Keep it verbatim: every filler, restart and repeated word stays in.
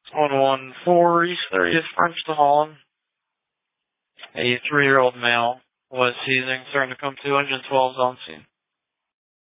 one one four East thirtieth French to Holland. A three-year-old male was seizing, starting to come to, one twelve on scene.